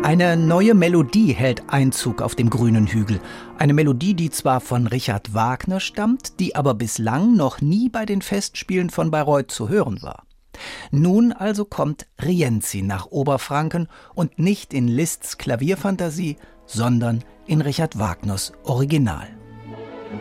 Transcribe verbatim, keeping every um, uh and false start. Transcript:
Eine neue Melodie hält Einzug auf dem grünen Hügel. Eine Melodie, die zwar von Richard Wagner stammt, die aber bislang noch nie bei den Festspielen von Bayreuth zu hören war. Nun also kommt Rienzi nach Oberfranken und nicht in Liszts Klavierfantasie, sondern in Richard Wagners Original.